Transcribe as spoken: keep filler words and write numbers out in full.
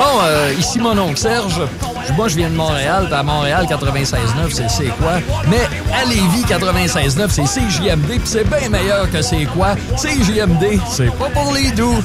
Bon, euh, ici mon oncle Serge. Moi, je viens de Montréal. À Montréal, quatre-vingt-seize neuf, c'est C'est quoi? Mais à Lévis, quatre-vingt-seize neuf, c'est C J M D. Puis c'est bien meilleur que C'est quoi? C J M D, c'est pas pour les doux.